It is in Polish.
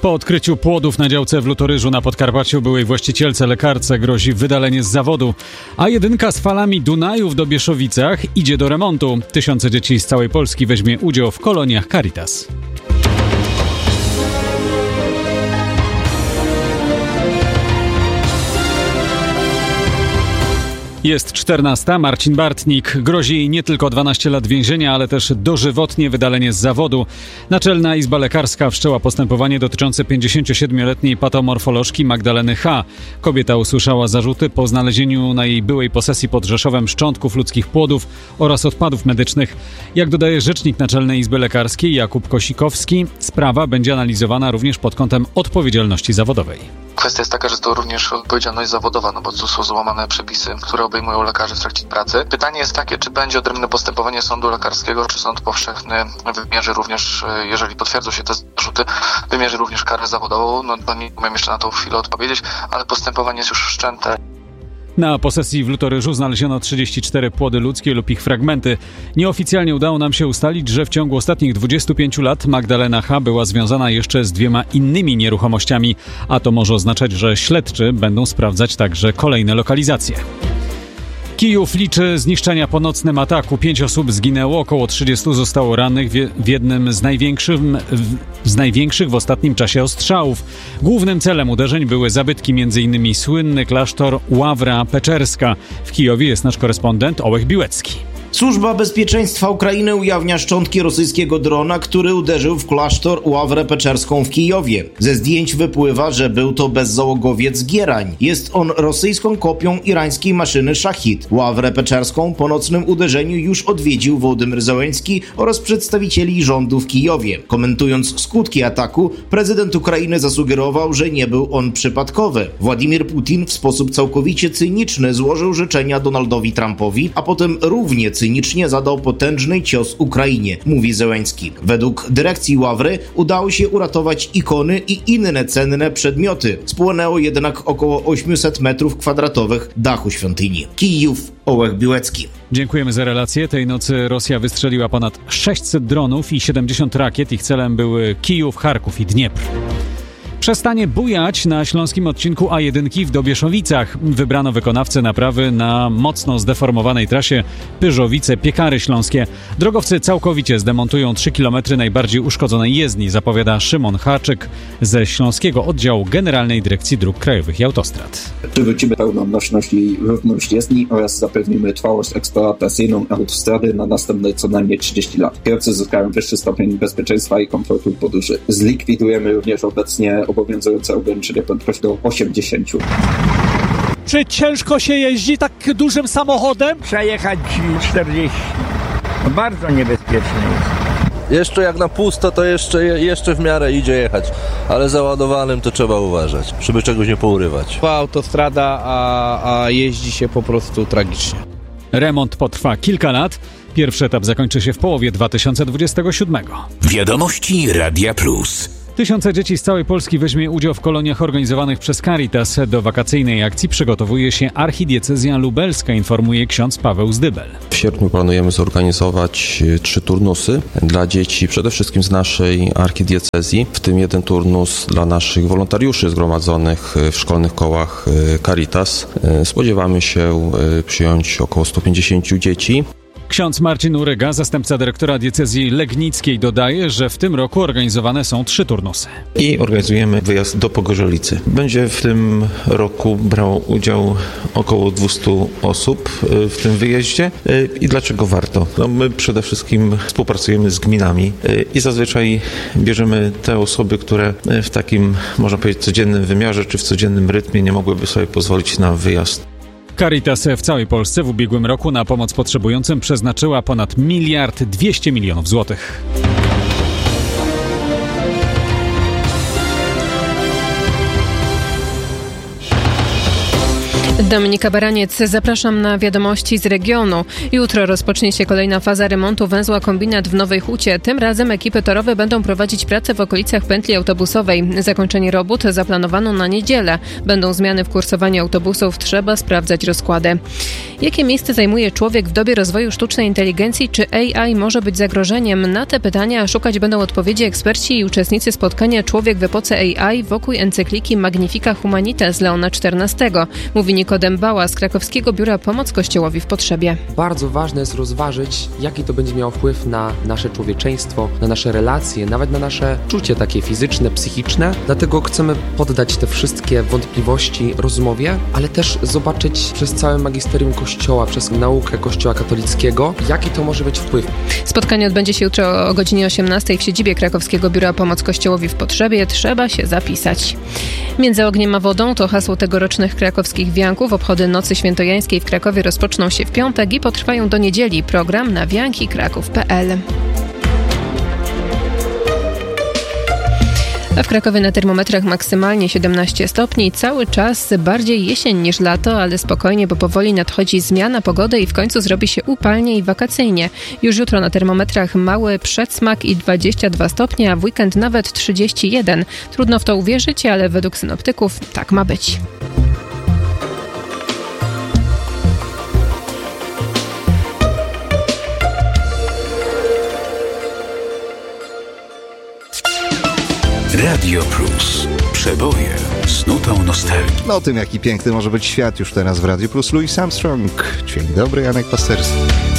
Po odkryciu płodów na działce w Lutoryżu na Podkarpaciu byłej właścicielce lekarce grozi wydalenie z zawodu, a jedynka z falami Dunaju w Dobieszowicach idzie do remontu. Tysiące dzieci z całej Polski weźmie udział w koloniach Caritas. Jest 14. Marcin Bartnik. Grozi jej nie tylko 12 lat więzienia, ale też dożywotnie wydalenie z zawodu. Naczelna Izba Lekarska wszczęła postępowanie dotyczące 57-letniej patomorfolożki Magdaleny H. Kobieta usłyszała zarzuty po znalezieniu na jej byłej posesji pod Rzeszowem szczątków ludzkich płodów oraz odpadów medycznych. Jak dodaje rzecznik Naczelnej Izby Lekarskiej Jakub Kosikowski, sprawa będzie analizowana również pod kątem odpowiedzialności zawodowej. Kwestia jest taka, że to również odpowiedzialność zawodowa, bo tu są złamane przepisy, które obejmują lekarzy w trakcie pracy. Pytanie jest takie, czy będzie odrębne postępowanie sądu lekarskiego, czy sąd powszechny wymierzy również, jeżeli potwierdzą się te zarzuty, wymierzy również karę zawodową. Nie umiem jeszcze na tą chwilę odpowiedzieć, ale postępowanie jest już wszczęte. Na posesji w Lutoryżu znaleziono 34 płody ludzkie lub ich fragmenty. Nieoficjalnie udało nam się ustalić, że w ciągu ostatnich 25 lat Magdalena H. była związana jeszcze z 2 innymi nieruchomościami, a to może oznaczać, że śledczy będą sprawdzać także kolejne lokalizacje. Kijów liczy zniszczenia po nocnym ataku. 5 osób zginęło, około 30 zostało rannych w jednym z największych w ostatnim czasie ostrzałów. Głównym celem uderzeń były zabytki, m.in. słynny klasztor Ławra Peczerska. W Kijowie jest nasz korespondent Ołech Biłecki. Służba Bezpieczeństwa Ukrainy ujawnia szczątki rosyjskiego drona, który uderzył w klasztor Ławrę Peczerską w Kijowie. Ze zdjęć wypływa, że był to bezzałogowiec Gierań. Jest on rosyjską kopią irańskiej maszyny Szachid. Ławrę Peczerską po nocnym uderzeniu już odwiedził Wołodymyr Zełenski oraz przedstawicieli rządu w Kijowie. Komentując skutki ataku, prezydent Ukrainy zasugerował, że nie był on przypadkowy. Władimir Putin w sposób całkowicie cyniczny złożył życzenia Donaldowi Trumpowi, a potem równie cynicznie zadał potężny cios Ukrainie, mówi Zełenski. Według dyrekcji Ławry udało się uratować ikony i inne cenne przedmioty. Spłonęło jednak około 800 m2 dachu świątyni. Kijów, Ołech Biłecki. Dziękujemy za relację. Tej nocy Rosja wystrzeliła ponad 600 dronów i 70 rakiet. Ich celem były Kijów, Charków i Dniepr. Przestanie bujać na śląskim odcinku A1 w Dobieszowicach. Wybrano wykonawcę naprawy na mocno zdeformowanej trasie Pyrzowice-Piekary Śląskie. Drogowcy całkowicie zdemontują 3 km najbardziej uszkodzonej jezdni, zapowiada Szymon Haczyk ze Śląskiego Oddziału Generalnej Dyrekcji Dróg Krajowych i Autostrad. Przywrócimy pełną nośność i równość jezdni oraz zapewnimy trwałość eksploatacyjną autostrady na następne co najmniej 30 lat. Kierowcy zyskają wyższy stopień bezpieczeństwa i komfortu podróży. Zlikwidujemy również obecnie obowiązujące ograniczenie prędkości do 80. Czy ciężko się jeździ tak dużym samochodem? Przejechać 40. Bardzo niebezpieczne jest. Jeszcze jak na pusto, to jeszcze w miarę idzie jechać, ale załadowanym to trzeba uważać, żeby czegoś nie pourywać. Autostrada, a jeździ się po prostu tragicznie. Remont potrwa kilka lat. Pierwszy etap zakończy się w połowie 2027. Wiadomości Radia Plus. Tysiące dzieci z całej Polski weźmie udział w koloniach organizowanych przez Caritas. Do wakacyjnej akcji przygotowuje się archidiecezja lubelska, informuje ksiądz Paweł Zdybel. W sierpniu planujemy zorganizować 3 turnusy dla dzieci, przede wszystkim z naszej archidiecezji, w tym 1 turnus dla naszych wolontariuszy zgromadzonych w szkolnych kołach Caritas. Spodziewamy się przyjąć około 150 dzieci. Ksiądz Marcin Uryga, zastępca dyrektora diecezji legnickiej, dodaje, że w tym roku organizowane są 3 turnusy. I organizujemy wyjazd do Pogorzelicy. Będzie w tym roku brało udział około 200 osób w tym wyjeździe. I dlaczego warto? My przede wszystkim współpracujemy z gminami i zazwyczaj bierzemy te osoby, które w takim, można powiedzieć, codziennym wymiarze czy w codziennym rytmie nie mogłyby sobie pozwolić na wyjazd. Caritas w całej Polsce w ubiegłym roku na pomoc potrzebującym przeznaczyła ponad 1 200 000 000 złotych. Dominika Baraniec, zapraszam na wiadomości z regionu. Jutro rozpocznie się kolejna faza remontu węzła Kombinat w Nowej Hucie. Tym razem ekipy torowe będą prowadzić pracę w okolicach pętli autobusowej. Zakończenie robót zaplanowano na niedzielę. Będą zmiany w kursowaniu autobusów, trzeba sprawdzać rozkłady. Jakie miejsce zajmuje człowiek w dobie rozwoju sztucznej inteligencji? Czy AI może być zagrożeniem? Na te pytania szukać będą odpowiedzi eksperci i uczestnicy spotkania Człowiek w epoce AI wokół encykliki Magnifica Humanitas Leona XIV. Mówi Nikodem Bała z krakowskiego biura Pomoc Kościołowi w Potrzebie. Bardzo ważne jest rozważyć, jaki to będzie miało wpływ na nasze człowieczeństwo, na nasze relacje, nawet na nasze czucie takie fizyczne, psychiczne. Dlatego chcemy poddać te wszystkie wątpliwości rozmowie, ale też zobaczyć przez całe magisterium Kościoła, przez naukę Kościoła katolickiego, jaki to może mieć wpływ. Spotkanie odbędzie się jutro o godzinie 18 w siedzibie krakowskiego biura Pomoc Kościołowi w Potrzebie. Trzeba się zapisać. Między ogniem a wodą to hasło tegorocznych krakowskich wianków. Obchody Nocy Świętojańskiej w Krakowie rozpoczną się w piątek i potrwają do niedzieli. Program na wiankikraków.pl. A w Krakowie na termometrach maksymalnie 17 stopni. Cały czas bardziej jesień niż lato, ale spokojnie, bo powoli nadchodzi zmiana pogody i w końcu zrobi się upalnie i wakacyjnie. Już jutro na termometrach mały przedsmak i 22 stopnie, a w weekend nawet 31. Trudno w to uwierzyć, ale według synoptyków tak ma być. Radio Plus. Przeboje z nutą nostalgii. No o tym, jaki piękny może być świat już teraz w Radio Plus. Louis Armstrong. Dzień dobry, Janek Pasterski.